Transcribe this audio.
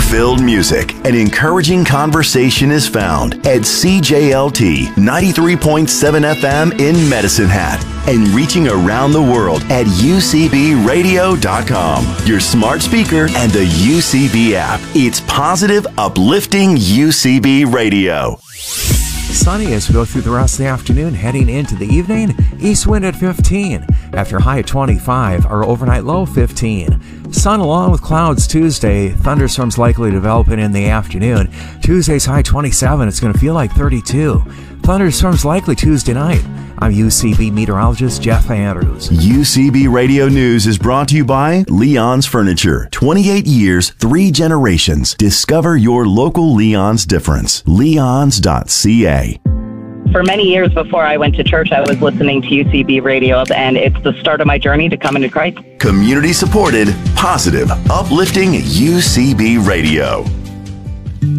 Fun-filled music and encouraging conversation is found at CJLT 93.7 FM in Medicine Hat and reaching around the world at UCBradio.com, your smart speaker and the UCB app. It's positive, uplifting UCB Radio. Sunny as we go through the rest of the afternoon, heading into the evening. East wind at 15. After high at 25, our overnight low 15. Sun along with clouds Tuesday. Thunderstorms likely developing in the afternoon. Tuesday's high 27. It's going to feel like 32. Thunderstorms likely Tuesday night. I'm UCB meteorologist Jeff Andrews. UCB Radio News is brought to you by Leon's Furniture. 28 years, 3 generations. Discover your local Leon's difference. Leons.ca. For many years before I went to church, I was listening to UCB Radio, and it's the start of my journey to come into Christ. Community supported, positive, uplifting UCB Radio.